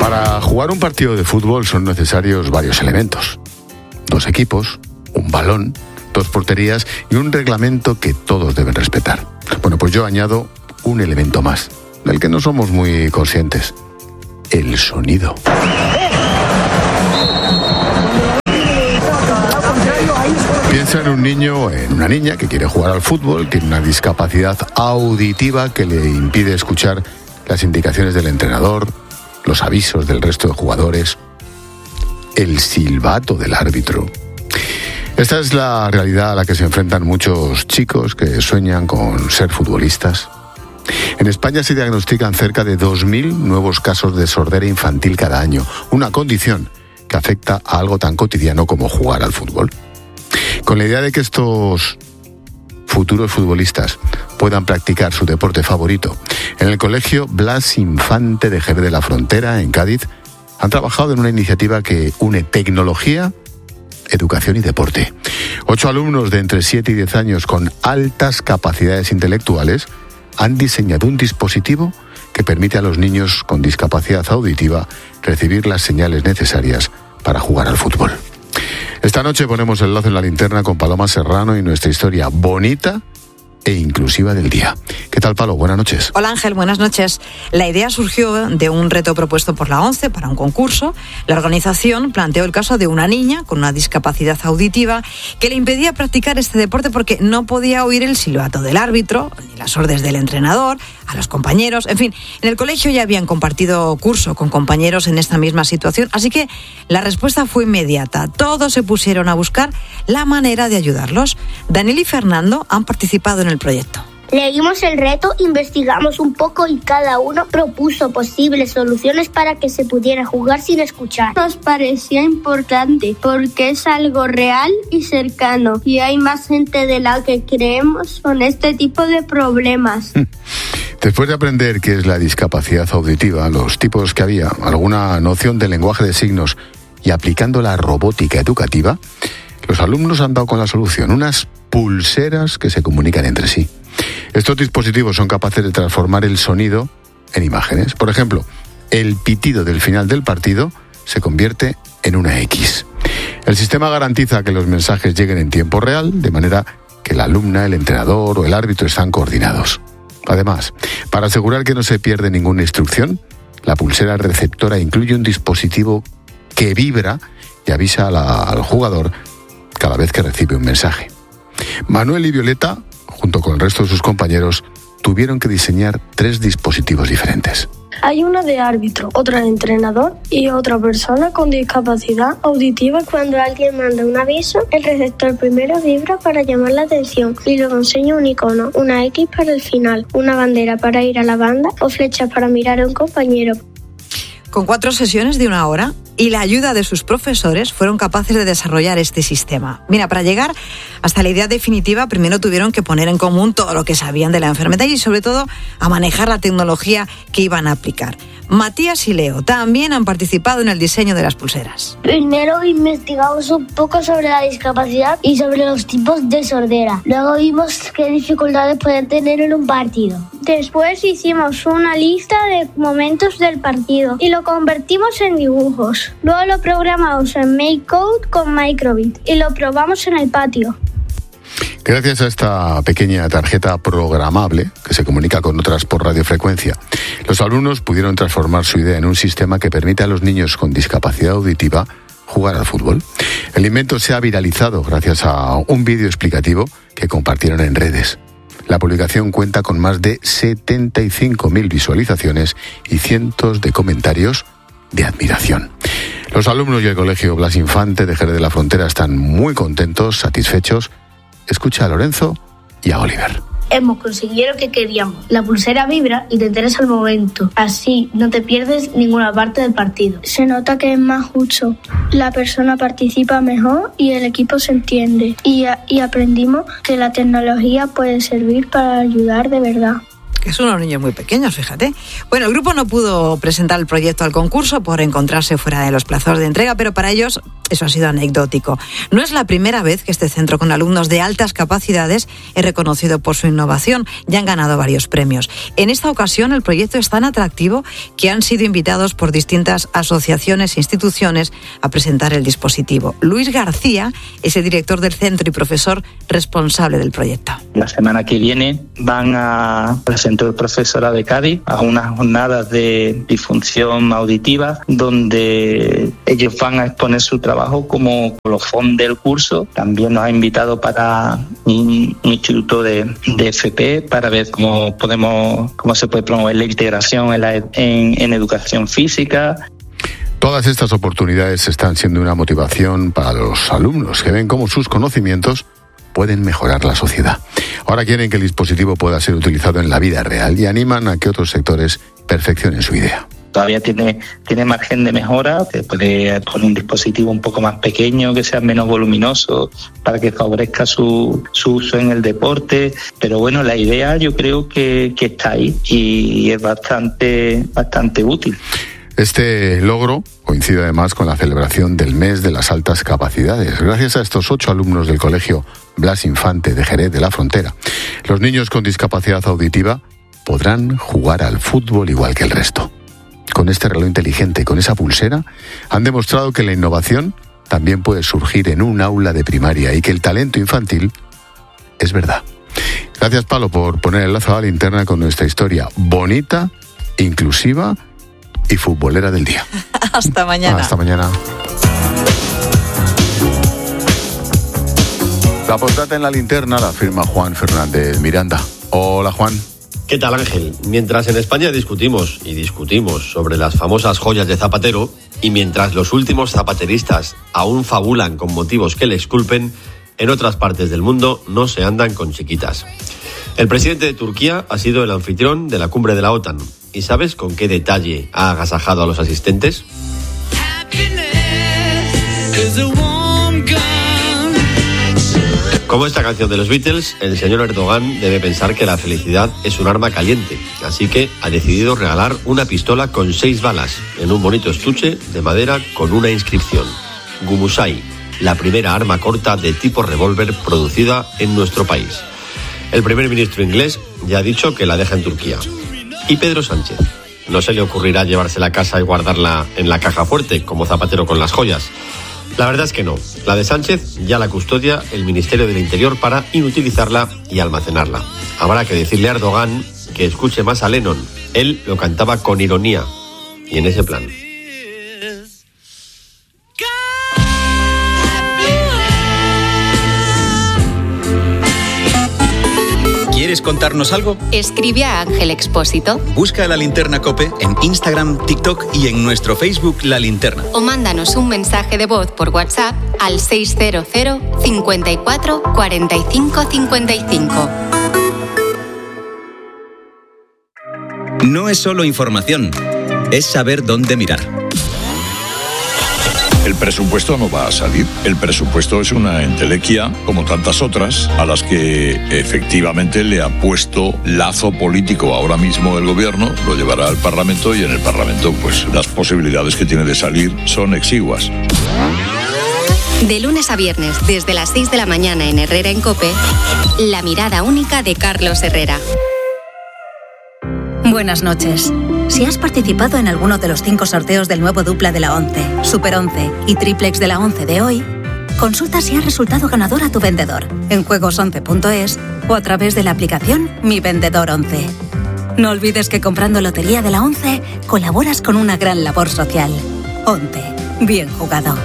Para jugar un partido de fútbol son necesarios varios elementos. 2 equipos, un balón, 2 porterías y un reglamento que todos deben respetar. Bueno, pues yo añado un elemento más, del que no somos muy conscientes: el sonido. Piensa en un niño o en una niña que quiere jugar al fútbol, tiene una discapacidad auditiva que le impide escuchar las indicaciones del entrenador, los avisos del resto de jugadores, el silbato del árbitro. Esta es la realidad a la que se enfrentan muchos chicos que sueñan con ser futbolistas. En España se diagnostican cerca de 2.000 nuevos casos de sordera infantil cada año, una condición que afecta a algo tan cotidiano como jugar al fútbol. Con la idea de que estos futuros futbolistas puedan practicar su deporte favorito, en el Colegio Blas Infante de Jerez de la Frontera, en Cádiz, han trabajado en una iniciativa que une tecnología, educación y deporte. 8 alumnos de entre 7 y 10 años con altas capacidades intelectuales han diseñado un dispositivo que permite a los niños con discapacidad auditiva recibir las señales necesarias para jugar al fútbol. Esta noche ponemos el lazo en la linterna con Paloma Serrano y nuestra historia bonita e inclusiva del día. ¿Qué tal, Palo? Buenas noches. Hola, Ángel. Buenas noches. La idea surgió de un reto propuesto por la ONCE para un concurso. La organización planteó el caso de una niña con una discapacidad auditiva que le impedía practicar este deporte porque no podía oír el silbato del árbitro, ni las órdenes del entrenador, a los compañeros. En fin, en el colegio ya habían compartido curso con compañeros en esta misma situación, así que la respuesta fue inmediata. Todos se pusieron a buscar la manera de ayudarlos. Daniel y Fernando han participado en el proyecto. Leímos el reto, investigamos un poco y cada uno propuso posibles soluciones para que se pudiera jugar sin escuchar. Nos parecía importante porque es algo real y cercano y hay más gente de la que creemos con este tipo de problemas. Después de aprender qué es la discapacidad auditiva, los tipos que había, alguna noción del lenguaje de signos y aplicando la robótica educativa, los alumnos han dado con la solución: unas pulseras que se comunican entre sí. Estos dispositivos son capaces de transformar el sonido en imágenes. Por ejemplo, el pitido del final del partido se convierte en una X. El sistema garantiza que los mensajes lleguen en tiempo real, de manera que la alumna, el entrenador o el árbitro están coordinados. Además, para asegurar que no se pierde ninguna instrucción, la pulsera receptora incluye un dispositivo que vibra y avisa al jugador cada vez que recibe un mensaje. Manuel y Violeta, junto con el resto de sus compañeros, tuvieron que diseñar 3 dispositivos diferentes. Hay uno de árbitro, otra de entrenador y otra persona con discapacidad auditiva. Cuando alguien manda un aviso, el receptor primero vibra para llamar la atención y luego enseña un icono, una X para el final, una bandera para ir a la banda o flechas para mirar a un compañero. Con 4 sesiones de 1 hora y la ayuda de sus profesores fueron capaces de desarrollar este sistema. Mira, para llegar hasta la idea definitiva, primero tuvieron que poner en común todo lo que sabían de la enfermedad y sobre todo a manejar la tecnología que iban a aplicar. Matías y Leo también han participado en el diseño de las pulseras. Primero investigamos un poco sobre la discapacidad y sobre los tipos de sordera. Luego vimos qué dificultades pueden tener en un partido. Después hicimos una lista de momentos del partido y lo convertimos en dibujos. Luego lo programamos en MakeCode con Microbit y lo probamos en el patio. Gracias a esta pequeña tarjeta programable, que se comunica con otras por radiofrecuencia, los alumnos pudieron transformar su idea en un sistema que permite a los niños con discapacidad auditiva jugar al fútbol. El invento se ha viralizado gracias a un vídeo explicativo que compartieron en redes. La publicación cuenta con más de 75.000 visualizaciones y cientos de comentarios de admiración. Los alumnos y el Colegio Blas Infante de Jerez de la Frontera están muy contentos, satisfechos. Escucha a Lorenzo y a Oliver. Hemos conseguido lo que queríamos. La pulsera vibra y te enteras al momento. Así no te pierdes ninguna parte del partido. Se nota que es más justo. La persona participa mejor y el equipo se entiende. Y aprendimos que la tecnología puede servir para ayudar de verdad. Que son unos niños muy pequeños, fíjate. Bueno, el grupo no pudo presentar el proyecto al concurso por encontrarse fuera de los plazos de entrega, pero para ellos eso ha sido anecdótico. No es la primera vez que este centro con alumnos de altas capacidades es reconocido por su innovación. Ya han ganado varios premios. En esta ocasión el proyecto es tan atractivo que han sido invitados por distintas asociaciones e instituciones a presentar el dispositivo. Luis García es el director del centro y profesor responsable del proyecto. La semana que viene van al Centro de Profesora de Cádiz a unas jornadas de disfunción auditiva donde ellos van a exponer su trabajo como colofón del curso. También nos ha invitado para un instituto de FP para ver cómo se puede promover la integración en educación física. Todas estas oportunidades están siendo una motivación para los alumnos que ven cómo sus conocimientos pueden mejorar la sociedad. Ahora quieren que el dispositivo pueda ser utilizado en la vida real y animan a que otros sectores perfeccionen su idea. Todavía tiene margen de mejora, se puede poner un dispositivo un poco más pequeño, que sea menos voluminoso, para que favorezca su uso en el deporte, pero bueno, la idea yo creo que está ahí y es bastante útil. Este logro coincide además con la celebración del mes de las altas capacidades. Gracias a estos 8 alumnos del colegio Blas Infante de Jerez de la Frontera, los niños con discapacidad auditiva podrán jugar al fútbol igual que el resto. Con este reloj inteligente, con esa pulsera, han demostrado que la innovación también puede surgir en un aula de primaria y que el talento infantil es verdad. Gracias, Palo, por poner el lazo a la linterna con nuestra historia bonita, inclusiva y futbolera del día. Hasta mañana. Hasta mañana. La postdata en la linterna la firma Juan Fernández Miranda. Hola, Juan. ¿Qué tal, Ángel? Mientras en España discutimos sobre las famosas joyas de Zapatero y mientras los últimos zapateristas aún fabulan con motivos que le exculpen, en otras partes del mundo no se andan con chiquitas. El presidente de Turquía ha sido el anfitrión de la cumbre de la OTAN. ¿Y sabes con qué detalle ha agasajado a los asistentes? Como esta canción de los Beatles, el señor Erdogan debe pensar que la felicidad es un arma caliente, así que ha decidido regalar una pistola con 6 balas en un bonito estuche de madera con una inscripción: Gumusay, la primera arma corta de tipo revólver producida en nuestro país. El primer ministro inglés ya ha dicho que la deja en Turquía. ¿Y Pedro Sánchez? No se le ocurrirá llevársela a casa y guardarla en la caja fuerte, como Zapatero con las joyas. La verdad es que no. La de Sánchez ya la custodia el Ministerio del Interior para inutilizarla y almacenarla. Habrá que decirle a Erdogan que escuche más a Lennon. Él lo cantaba con ironía y en ese plan. ¿Quieres contarnos algo? Escribe a Ángel Expósito. Busca La Linterna COPE en Instagram, TikTok y en nuestro Facebook La Linterna. O mándanos un mensaje de voz por WhatsApp al 600 54 45 55. No es solo información, es saber dónde mirar. El presupuesto no va a salir. El presupuesto es una entelequia, como tantas otras, a las que efectivamente le ha puesto lazo político ahora mismo el gobierno, lo llevará al Parlamento y en el Parlamento pues las posibilidades que tiene de salir son exiguas. De lunes a viernes, desde las 6 de la mañana en Herrera en COPE, la mirada única de Carlos Herrera. Buenas noches. Si has participado en alguno de los 5 sorteos del nuevo dupla de la 11, Super 11 y triplex de la 11 de hoy, consulta si has resultado ganador a tu vendedor en juegos11.es o a través de la aplicación Mi Vendedor 11. No olvides que comprando Lotería de la 11 colaboras con una gran labor social. 11. Bien jugado.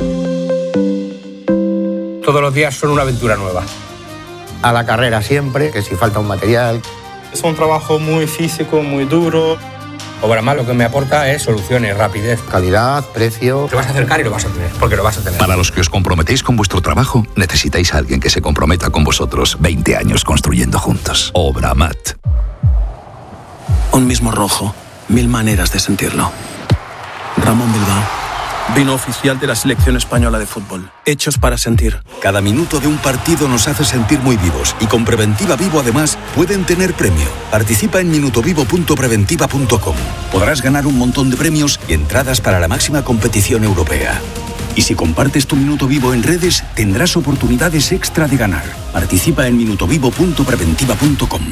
Todos los días son una aventura nueva. A la carrera siempre, que si falta un material. Es un trabajo muy físico, muy duro. Obramás lo que me aporta es soluciones, rapidez. Calidad, precio. Te vas a acercar y lo vas a tener, porque lo vas a tener. Para los que os comprometéis con vuestro trabajo, necesitáis a alguien que se comprometa con vosotros. 20 años construyendo juntos. Obramat. Un mismo rojo, 1000 maneras de sentirlo. Ramón Bilbao. Vino oficial de la selección española de fútbol. Hechos para sentir. Cada minuto de un partido nos hace sentir muy vivos. Y con Preventiva Vivo, además, pueden tener premio. Participa en minutovivo.preventiva.com. Podrás ganar un montón de premios y entradas para la máxima competición europea. Y si compartes tu Minuto Vivo en redes, tendrás oportunidades extra de ganar. Participa en minutovivo.preventiva.com.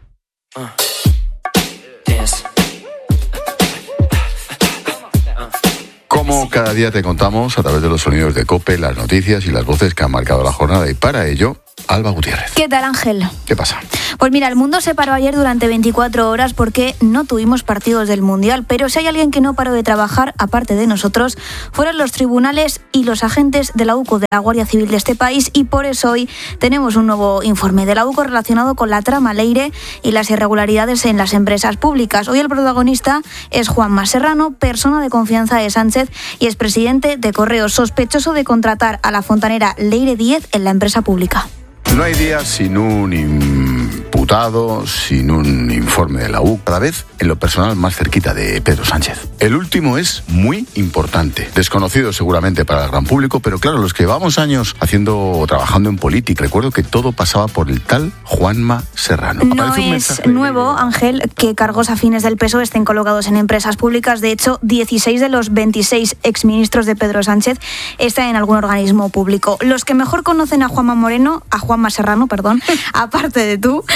Como cada día te contamos a través de los sonidos de COPE, las noticias y las voces que han marcado la jornada, y para ello, Alba Gutiérrez. ¿Qué tal, Ángel? ¿Qué pasa? Pues mira, el mundo se paró ayer durante 24 horas porque no tuvimos partidos del Mundial, pero si hay alguien que no paró de trabajar, aparte de nosotros, fueron los tribunales y los agentes de la UCO, de la Guardia Civil de este país, y por eso hoy tenemos un nuevo informe de la UCO relacionado con la trama Leire y las irregularidades en las empresas públicas. Hoy el protagonista es Juanma Serrano, persona de confianza de Sánchez y expresidente de Correos, sospechoso de contratar a la fontanera Leire Díez en la empresa pública. No hay día sin un imputado, sin un informe de la UCO, cada vez en lo personal más cerquita de Pedro Sánchez. El último es muy importante, desconocido seguramente para el gran público, pero claro, los que llevamos años haciendo o trabajando en política, recuerdo que todo pasaba por el tal Juanma Serrano. No es nuevo, Ángel, que cargos afines del PSOE estén colocados en empresas públicas. De hecho, 16 de los 26 exministros de Pedro Sánchez están en algún organismo público. Los que mejor conocen a Juanma Serrano, aparte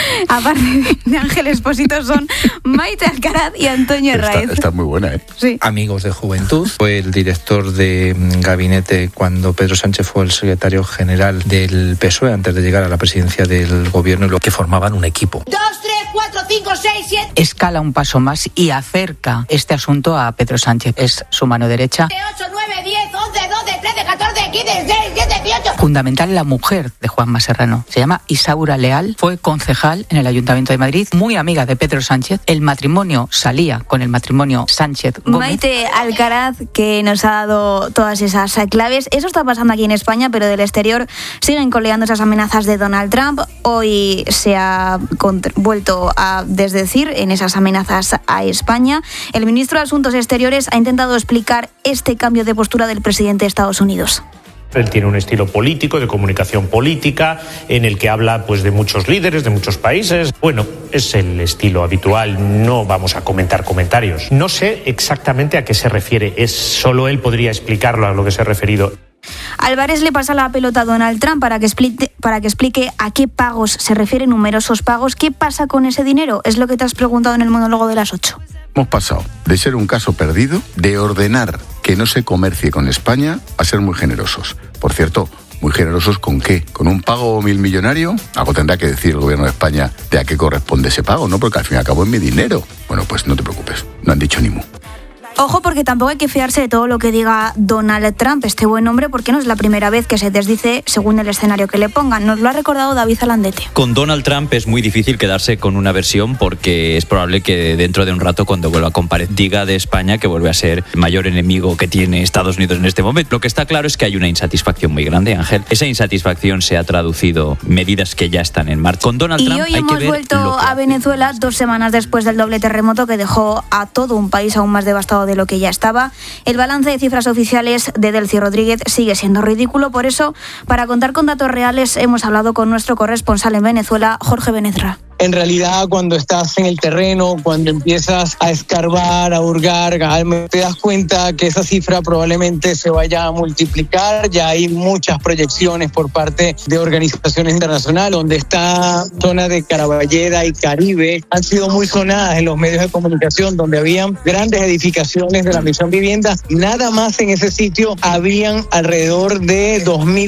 de Ángel Expósito, son Maite Alcaraz y Antonio Herráez. Está muy buena, ¿eh? Sí. Amigos de juventud. Fue el director de gabinete cuando Pedro Sánchez fue el secretario general del PSOE antes de llegar a la presidencia del gobierno, y lo que formaban un equipo. 2, 3, 4, 5, 6, 7. Escala un paso más y acerca este asunto a Pedro Sánchez. Es su mano derecha. 8, 9, 10, 11, 12, 13, 14, 15, 16, 17, 18. Fundamental, la mujer de Juanma Serrano. Se llama Isaura Leal, fue concejal en el Ayuntamiento de Madrid, muy amiga de Pedro Sánchez. El matrimonio salía con el matrimonio Sánchez-Gómez. Maite Alcaraz, que nos ha dado todas esas claves. Eso está pasando aquí en España, pero del exterior siguen coleando esas amenazas de Donald Trump. Hoy se ha vuelto a desdecir en esas amenazas a España. El ministro de Asuntos Exteriores ha intentado explicar este cambio de postura del presidente de Estados Unidos. Él tiene un estilo político, de comunicación política, en el que habla pues de muchos líderes, de muchos países. Bueno, es el estilo habitual, no vamos a comentar comentarios. No sé exactamente a qué se refiere, solo él podría explicarlo a lo que se ha referido. Álvarez le pasa la pelota a Donald Trump para que explique a qué pagos se refieren, numerosos pagos. ¿Qué pasa con ese dinero? Es lo que te has preguntado en el monólogo de las 8. Hemos pasado de ser un caso perdido, de ordenar que no se comercie con España, a ser muy generosos. Por cierto, ¿muy generosos con qué? ¿Con un pago millonario? Algo tendrá que decir el gobierno de España de a qué corresponde ese pago, ¿no? Porque al fin y al cabo es mi dinero. Bueno, pues no te preocupes, no han dicho ni mu. Ojo, porque tampoco hay que fiarse de todo lo que diga Donald Trump, este buen hombre, porque no es la primera vez que se desdice según el escenario que le pongan. Nos lo ha recordado David Alandete. Con Donald Trump es muy difícil quedarse con una versión, porque es probable que dentro de un rato, cuando vuelva a comparecer, diga de España que vuelve a ser el mayor enemigo que tiene Estados Unidos en este momento. Lo que está claro es que hay una insatisfacción muy grande, Ángel. Esa insatisfacción se ha traducido en medidas que ya están en marcha. Con Donald Trump hoy hemos vuelto a Venezuela 2 semanas después del doble terremoto que dejó a todo un país aún más devastado de lo que ya estaba. El balance de cifras oficiales de Delcy Rodríguez sigue siendo ridículo. Por eso, para contar con datos reales, hemos hablado con nuestro corresponsal en Venezuela, Jorge Benezra. En realidad, cuando estás en el terreno, cuando empiezas a escarbar, a hurgar, te das cuenta que esa cifra probablemente se vaya a multiplicar. Ya hay muchas proyecciones por parte de organizaciones internacionales, donde esta zona de Caraballeda y Caribe han sido muy sonadas en los medios de comunicación, donde habían grandes edificaciones de la Misión Vivienda. Nada más en ese sitio habían alrededor de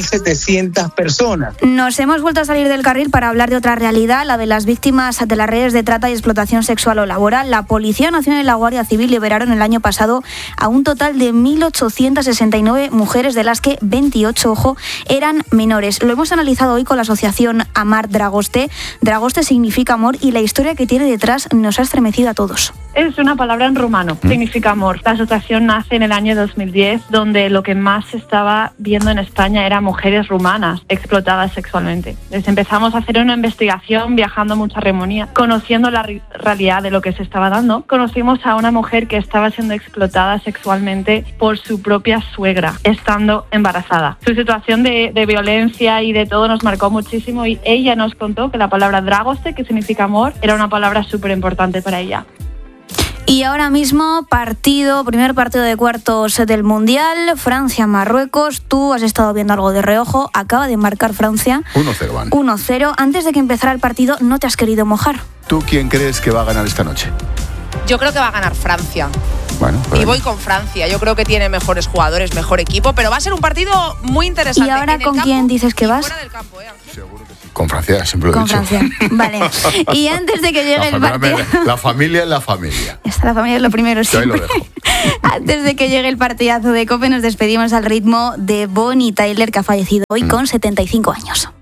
2.700 personas. Nos hemos vuelto a salir del carril para hablar de otra realidad, la de las víctimas de las redes de trata y explotación sexual o laboral. La Policía Nacional y la Guardia Civil liberaron el año pasado a un total de 1.869 mujeres, de las que 28, ojo, eran menores. Lo hemos analizado hoy con la asociación Amar Dragoste. Dragoste significa amor, y la historia que tiene detrás nos ha estremecido a todos. Es una palabra en rumano, significa amor. La asociación nace en el año 2010, donde lo que más se estaba viendo en España eran mujeres rumanas explotadas sexualmente. Les empezamos a hacer una investigación, viajando mucha Remonía, conociendo la realidad de lo que se estaba dando. Conocimos a una mujer que estaba siendo explotada sexualmente por su propia suegra, estando embarazada. Su situación de violencia y de todo nos marcó muchísimo, y ella nos contó que la palabra dragoste, que significa amor, era una palabra súper importante para ella. Y ahora mismo primer partido de cuartos del Mundial, Francia-Marruecos. Tú has estado viendo algo de reojo, acaba de marcar Francia. 1-0 van. 1-0. Antes de que empezara el partido no te has querido mojar. ¿Tú quién crees que va a ganar esta noche? Yo creo que va a ganar Francia. Bueno, y voy con Francia. Yo creo que tiene mejores jugadores, mejor equipo, pero va a ser un partido muy interesante. ¿Y ahora con quién dices que vas? Fuera del campo, Con Francia, siempre lo he dicho. Con Francia, vale. Y antes de que llegue el partido... La familia es la familia. La familia es lo primero siempre. Yo ahí lo dejo. Antes de que llegue el partidazo de COPE, nos despedimos al ritmo de Bonnie Tyler, que ha fallecido hoy con 75 años.